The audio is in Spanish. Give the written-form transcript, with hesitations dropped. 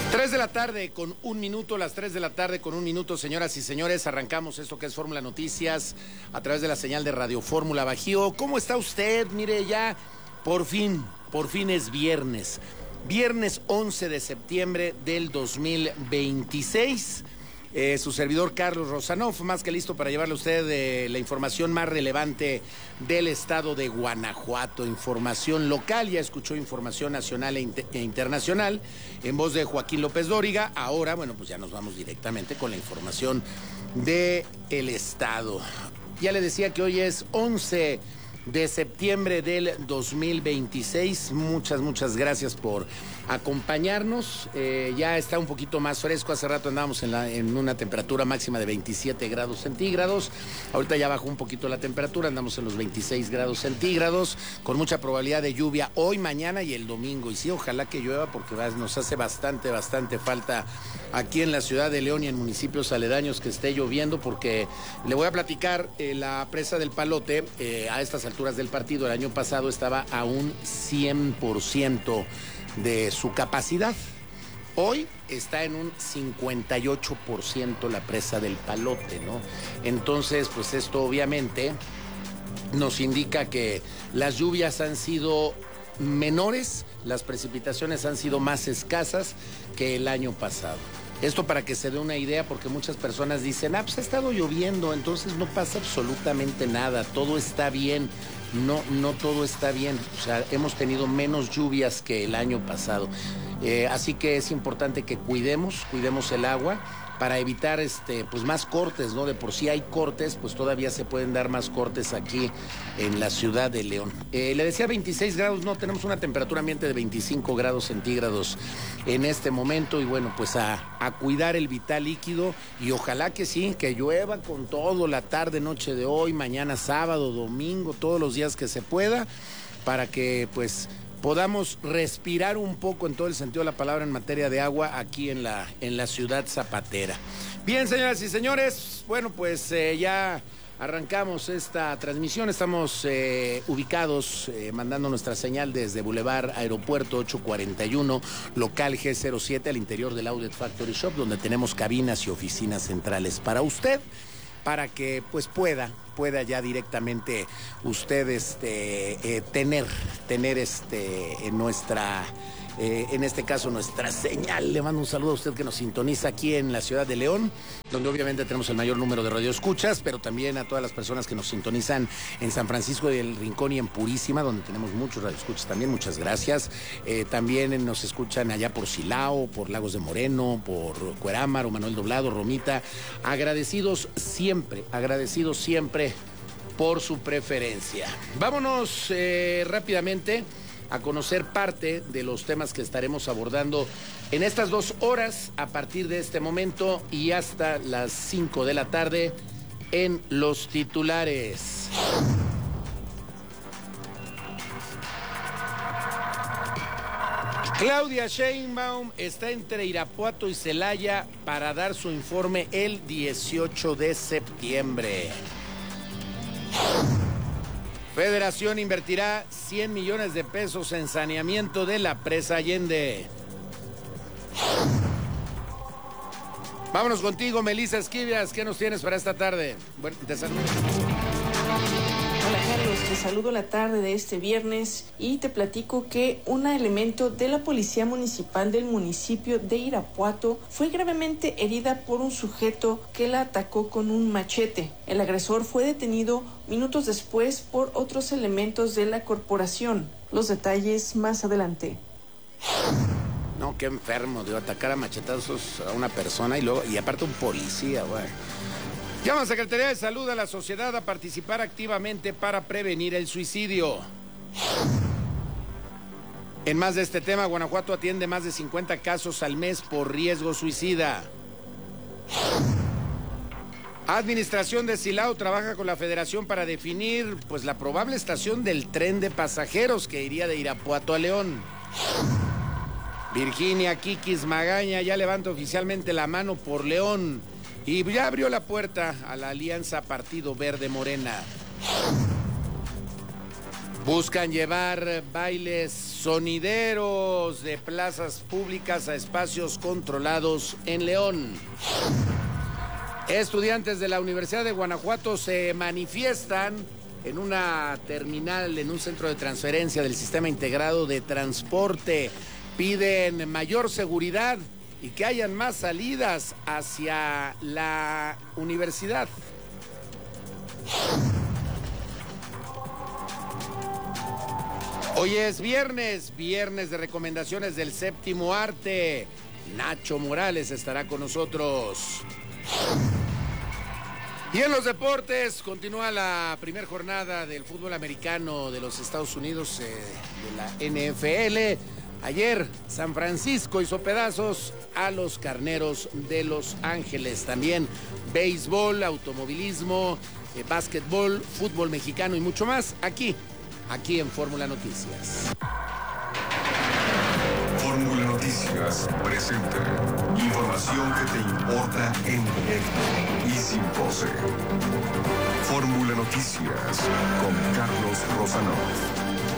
3 de la tarde con un minuto, las 3 de la tarde con un minuto, señoras y señores, arrancamos esto que es Fórmula Noticias a través de la señal de Radio Fórmula Bajío. ¿Cómo está usted? Mire, ya por fin es viernes. Viernes 11 de septiembre del 2026. Su servidor Carlos Rosanov, más que listo para llevarle a usted la información más relevante del estado de Guanajuato, información local, ya escuchó información nacional e internacional en voz de Joaquín López Dóriga. Ahora, bueno, pues ya nos vamos directamente con la información del estado. Ya le decía que hoy es 11 de septiembre del 2026. Muchas gracias por acompañarnos. Ya está un poquito más fresco. Hace rato andábamos en una temperatura máxima de 27 grados centígrados. Ahorita ya bajó un poquito la temperatura. Andamos en los 26 grados centígrados, con mucha probabilidad de lluvia hoy, mañana y el domingo. Y sí, ojalá que llueva porque nos hace bastante falta aquí en la ciudad de León y en municipios aledaños que esté lloviendo, porque le voy a platicar, la presa del Palote, a estas alturas del partido, el año pasado estaba a un 100% de su capacidad. Hoy está en un 58% la presa del Palote, ¿no? Entonces, pues esto obviamente nos indica que las lluvias han sido menores, las precipitaciones han sido más escasas que el año pasado. Esto para que se dé una idea, porque muchas personas dicen, pues ha estado lloviendo, entonces no pasa absolutamente nada, todo está bien. No todo está bien, o sea, hemos tenido menos lluvias que el año pasado. Así que es importante que cuidemos el agua para evitar pues más cortes, ¿no? De por sí hay cortes, pues todavía se pueden dar más cortes aquí en la ciudad de León. Le decía 26 grados, no, tenemos una temperatura ambiente de 25 grados centígrados en este momento, y bueno, pues a cuidar el vital líquido, y ojalá que sí, que llueva con todo la tarde, noche de hoy, mañana sábado, domingo, todos los días que se pueda, para que pues podamos respirar un poco en todo el sentido de la palabra en materia de agua aquí en la ciudad zapatera. Bien, señoras y señores, bueno, pues ya arrancamos esta transmisión. Estamos ubicados, mandando nuestra señal desde Boulevard Aeropuerto 841, local G07, al interior del Outlet Factory Shop, donde tenemos cabinas y oficinas centrales para usted, para que pues pueda ya directamente usted tener en nuestra, en este caso nuestra señal. Le mando un saludo a usted que nos sintoniza aquí en la ciudad de León, donde obviamente tenemos el mayor número de radioescuchas, pero también a todas las personas que nos sintonizan en San Francisco del Rincón y en Purísima, donde tenemos muchos radioescuchas también. Muchas gracias. También nos escuchan allá por Silao, por Lagos de Moreno, por Cuerámaro, Manuel Doblado, Romita. Agradecidos siempre por su preferencia. Vámonos rápidamente a conocer parte de los temas que estaremos abordando en estas 2 horas, a partir de este momento y hasta las 5 de la tarde en los titulares. Claudia Sheinbaum está entre Irapuato y Celaya para dar su informe el 18 de septiembre. Federación invertirá 100 millones de pesos en saneamiento de la presa Allende. Vámonos contigo, Melissa Esquivias. ¿Qué nos tienes para esta tarde? Bueno, te saludo. Hola Carlos, te saludo la tarde de este viernes y te platico que un elemento de la Policía Municipal del municipio de Irapuato fue gravemente herida por un sujeto que la atacó con un machete. El agresor fue detenido minutos después por otros elementos de la corporación. Los detalles más adelante. No, qué enfermo, de atacar a machetazos a una persona y aparte un policía, güey. Llama a Secretaría de Salud a la sociedad a participar activamente para prevenir el suicidio. En más de este tema, Guanajuato atiende más de 50 casos al mes por riesgo suicida. Administración de Silao trabaja con la Federación para definir pues la probable estación del tren de pasajeros que iría de Irapuato a León. Virginia Kikis Magaña ya levanta oficialmente la mano por León y ya abrió la puerta a la alianza Partido Verde Morena. Buscan llevar bailes sonideros de plazas públicas a espacios controlados en León. Estudiantes de la Universidad de Guanajuato se manifiestan en una terminal, en un centro de transferencia del Sistema Integrado de Transporte. Piden mayor seguridad y que hayan más salidas hacia la universidad. Hoy es viernes de recomendaciones del séptimo arte. Nacho Morales estará con nosotros. Y en los deportes continúa la primera jornada del fútbol americano de los Estados Unidos, de la NFL. Ayer San Francisco hizo pedazos a los Carneros de Los Ángeles. También béisbol, automovilismo, básquetbol, fútbol mexicano y mucho más aquí en Fórmula Noticias. Fórmula Noticias presenta información que te importa en directo y sin pose. Fórmula Noticias con Carlos Rosanov.